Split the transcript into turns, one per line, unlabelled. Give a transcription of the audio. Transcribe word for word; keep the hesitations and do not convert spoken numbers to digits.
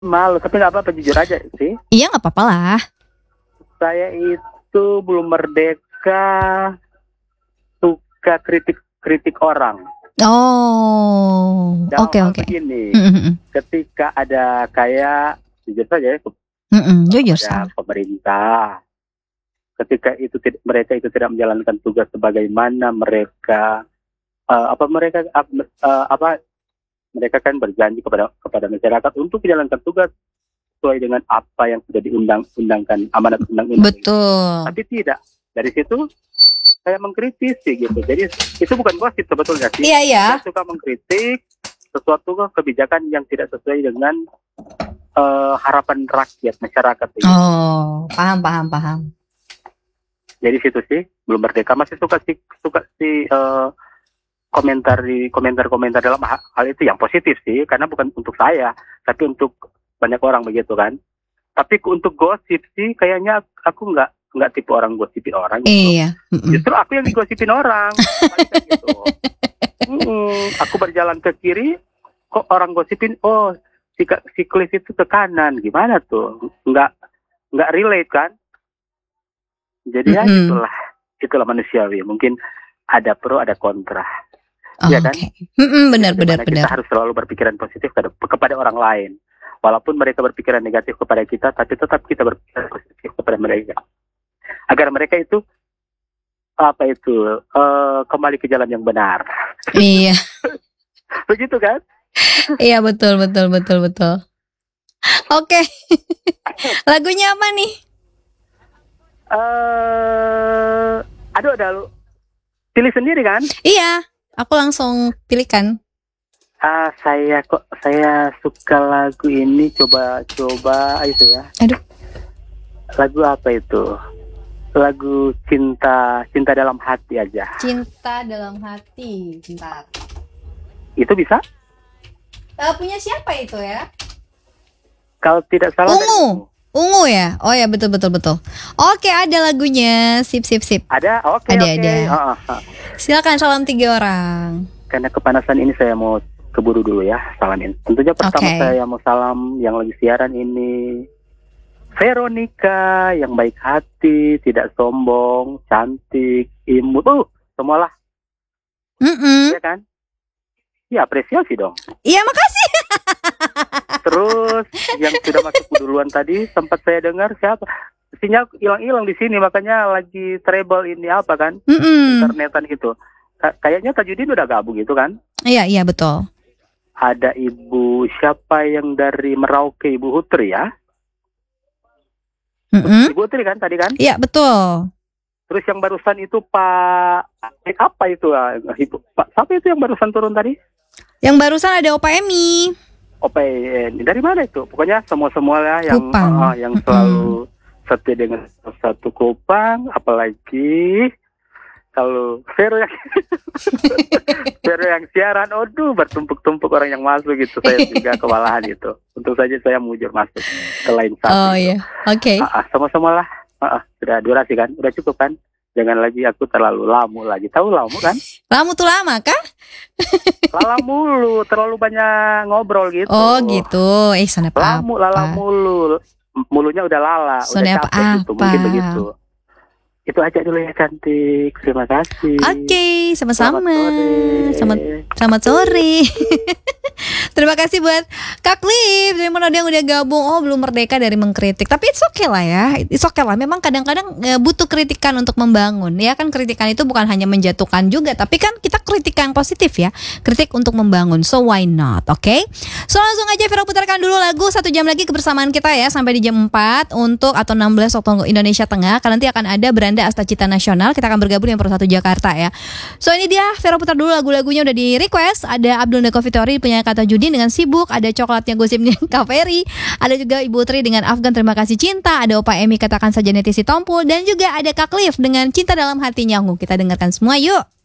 Malu, tapi nggak apa-apa, jujur aja sih.
Iya nggak apa-apa lah.
Saya itu belum merdeka suka kritik-kritik orang.
Oh,
Dalam
oke
hal
oke.
begini,
Mm-mm.
ketika ada kayak jujur saja ya,
Mm-mm, jujur
kepada
salah.
pemerintah, ketika itu tid- mereka itu tidak menjalankan tugas sebagaimana mereka eh, apa mereka ap- eh, apa mereka kan berjanji kepada kepada masyarakat untuk menjalankan tugas sesuai dengan apa yang sudah diundang-undangkan amanat undang-undang.
Betul.
Tapi tidak, dari situ saya mengkritisi gitu. Jadi itu bukan gosip sebetulnya sih.
Iya ya.
Saya suka mengkritik sesuatu kebijakan yang tidak sesuai dengan eh, harapan rakyat masyarakat. Gitu.
Oh, paham paham paham.
Jadi situ sih belum merdeka, masih suka sih suka sih eh, komentar di komentar-komentar dalam hal, hal itu yang positif sih, karena bukan untuk saya tapi untuk banyak orang begitu kan. Tapi untuk gosip sih kayaknya aku nggak nggak tipe orang gosipin orang gitu.
Iya. Mm-mm.
Justru aku yang digosipin orang. Kebalikan gitu. Mm-mm. Aku berjalan ke kiri, kok orang gosipin, oh si, si Cliff itu ke kanan, gimana tuh? Nggak nggak relate kan? Jadi ya
Mm-mm.
itulah itulah manusiawi. Mungkin ada pro ada kontra.
Oh,
Iya kan?
oke. Mm-mm, benar benar
Bagaimana
benar.
kita harus selalu berpikiran positif kepada, kepada orang lain. Walaupun mereka berpikiran negatif kepada kita, tapi tetap kita berpikiran positif kepada mereka. Agar mereka itu apa itu uh, kembali ke jalan yang benar.
Iya.
Begitu kan?
Iya betul betul betul betul. Oke. Lagunya apa nih?
Eh, uh, aduh, ada lu pilih sendiri kan?
Iya, aku langsung pilihkan.
Ah, saya kok saya suka lagu ini, coba coba itu ya.
Aduh.
Lagu apa itu? Lagu cinta cinta dalam hati aja.
Cinta dalam hati. Bentar.
Itu bisa?
Uh, punya siapa itu ya?
Kalau tidak salah dari
Ungu. Ungu ya? Oh ya betul betul betul. Oke, ada lagunya. Sip sip sip.
Ada, oke
Ada,
oke.
ada.
Ah, ah.
Silakan salam tiga orang.
Karena kepanasan ini saya mau keburu dulu ya salamin. Tentunya pertama
Oke.
saya mau salam yang lagi siaran ini, Veronica yang baik hati, tidak sombong, cantik, imut, uh, semualah,
Mm-mm.
ya kan? Ya apresiasi dong.
Iya makasih.
Terus yang sudah masuk duluan tadi sempat saya dengar siapa? Sinyal hilang-hilang di sini, makanya lagi treble ini apa kan?
Mm-mm.
Internetan gitu. Ka- Kayaknya Tajudin udah gabung gitu kan?
Iya iya betul.
Ada ibu siapa yang dari Merauke, Ibu Hutri ya?
Mm-mm.
Ibu Hutri kan tadi kan?
Iya betul.
Terus yang barusan itu Pak eh, apa itu ah? Ibu Pak siapa itu yang barusan turun tadi?
Yang barusan ada Opa Emi.
O P N dari mana itu? Pokoknya semua-semua lah yang
Kupang.
ah, yang
Mm-mm.
selalu setia dengan satu Kupang, apalagi kalau Vero yang Vero yang siaran, aduh bertumpuk-tumpuk orang yang masuk gitu, saya juga kewalahan itu. Untung saja saya mujur masuk ke lain satu.
Oh
itu.
iya. Oke.
Ah, ah, sama-sama lah. Ah, ah, sudah durasi kan, udah cukup kan? Jangan lagi aku terlalu lamu lagi. Tahu lamu kan?
Lamu tuh lama kah?
Lala mulu, terlalu banyak ngobrol gitu.
Oh gitu. Eh sana apa?
Lamu, lala mulu. Mulunya udah lala,
Sonde
udah capek gitu. Mungkin
apa-apa.
begitu. Itu aja dulu ya cantik. Terima kasih.
Oke, sama-sama.
Selamat sore.
Selamat selamat sore. Terima kasih buat Kak Cliff dari mana dia udah gabung. Oh belum merdeka dari mengkritik. Tapi it's okay lah ya. It's okay lah. Memang kadang-kadang eh, butuh kritikan untuk membangun. Ya kan kritikan itu bukan hanya menjatuhkan juga, tapi kan kita kritik yang positif ya. Kritik untuk membangun. So why not? Oke. Okay? So langsung aja Vero putarkan dulu lagu satu jam lagi kebersamaan kita ya sampai di jam empat untuk atau enam belas waktu Indonesia Tengah. Karena nanti akan ada Beranda Asta Cita Nasional. Kita akan bergabung dengan Persatu Jakarta ya. So ini dia Vero putar dulu lagu-lagunya udah di request. Ada Abdul Neko Vitori punya kata Judin dengan Sibuk, ada Coklatnya Gosip dengan Kaveri, ada juga Ibu Tri dengan Afgan Terima Kasih Cinta, ada Opa Emi Katakan Saja Neti Si Tompul, dan juga ada Kak Cliff dengan Cinta Dalam Hatinya. Kita dengarkan semua yuk.